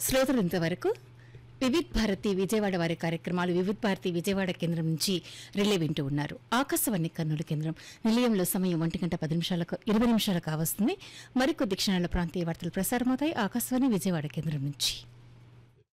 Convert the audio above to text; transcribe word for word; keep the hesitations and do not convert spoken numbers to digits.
శ్రోతలు ఇంతవరకు వివిధ్ భారతి విజయవాడ వారి కార్యక్రమాలు వివిధ్ భారతి విజయవాడ కేంద్రం నుంచి రిలే వింటూ ఉన్నారు. ఆకాశవాణి కర్నూలు కేంద్రం నిలయంలో సమయం ఒంటి గంట పది నిమిషాలకు ఇరవై నిమిషాలు కావస్తుంది. మరికొద్ది క్షణాల ప్రాంతీయ వార్తలు ప్రసారమవుతాయి ఆకాశవాణి విజయవాడ కేంద్రం నుంచి.